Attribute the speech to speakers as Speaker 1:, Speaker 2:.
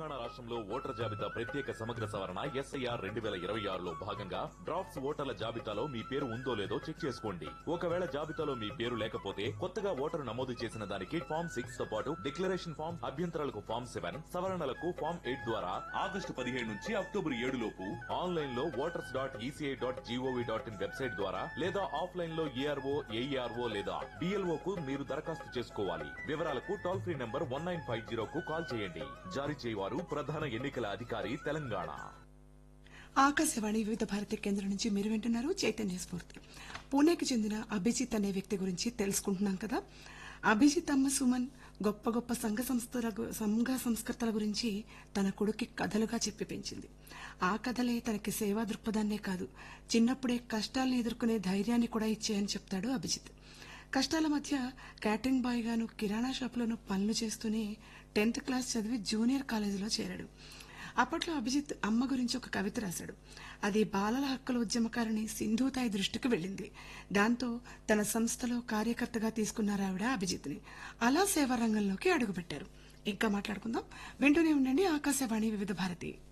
Speaker 1: తెలంగాణ రాష్ట్రంలో ఓటర్ జాబితా ప్రత్యేక సమగ్ర సవరణ SIR 2026లో భాగంగా డ్రాఫ్ట్స్ ఓటర్ల జాబితాలో మీ పేరు ఉందో లేదో చెక్ చేసుకోండి. ఒకవేళ జాబితాలో మీ పేరు లేకపోతే కొత్తగా ఓటరు నమోదు చేసిన దానికి ఫామ్ 6 తో పాటు డిక్లరేషన్ ఫామ్, అభ్యంతరాలకు ఫామ్ 7, సవరణలకు ఫామ్ 8 ద్వారా ఆగస్టు 17 నుంచి అక్టోబర్ 7 లోపు ఆన్లైన్ లో voters.eci.gov.in వెబ్సైట్ ద్వారా లేదా ఆఫ్లైన్ లో ERO, AERO లేదా BLO కు మీరు దరఖాస్తు చేసుకోవాలి. వివరాలకు టోల్ ఫ్రీ నంబర్ 1950 కు కాల్ చేయండి. జారీ చేయవారు ప్రధాన ఎన్నికల అధికారి తెలంగాణ.
Speaker 2: ఆకాశవాణి వివిధ భారతి కేంద్రం నుంచి మీరు వింటున్నారు చైతన్య స్ఫూర్తి. పూణేకి చెందిన అభిజిత్ అనే వ్యక్తి గురించి తెలుసుకుంటున్నాం కదా. అభిజిత్ అమ్మ సుమన్ గొప్ప గొప్ప సంఘ సంస్కర్తల గురించి తన కొడుక్కి కథలుగా చెప్పి పెంచింది. ఆ కథలే తనకి సేవా దృక్పథాన్నే కాదు, చిన్నప్పుడే కష్టాలను ఎదుర్కొనే ధైర్యాన్ని కూడా ఇచ్చాయని చెప్తాడు అభిజిత్. కష్టాల మధ్య క్యాటరింగ్ బాయ్ గాను, కిరాణా షాపులోనూ పనులు చేస్తూనే 10th క్లాస్ చదివి జూనియర్ కాలేజీలో చేరాడు. అప్పట్లో అభిజిత్ అమ్మ గురించి ఒక కవిత రాశాడు. అది బాలల హక్కుల ఉద్యమకారిణి సింధూతాయి దృష్టికి వెళ్ళింది. దాంతో తన సంస్థలో కార్యకర్తగా తీసుకున్నారావిడ అభిజిత్ని. అలా సేవా రంగంలోకి అడుగుపెట్టారు. ఇంకా మాట్లాడుకుందాం. వింటూనే ఉండండి ఆకాశవాణి వివిధ భారతి.